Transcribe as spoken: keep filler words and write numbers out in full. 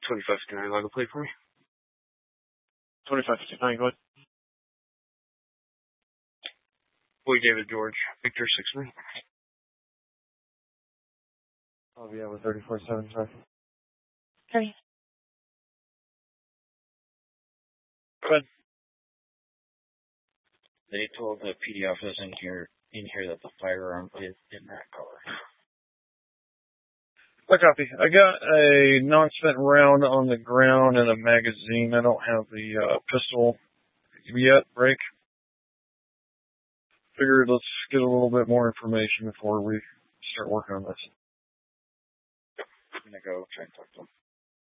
twenty-five fifty-nine, log a plate for me. twenty-five fifty-nine, go ahead. Boy David George, Victor six three. Oh, yeah, with thirty-four seven, sorry. Okay. Go ahead. They told the P D office in here in here that the firearm is in that car. I copy. I got a non-spent round on the ground and a magazine. I don't have the uh, pistol yet, break. Figured let's get a little bit more information before we start working on this. I'm going to go try and talk to them.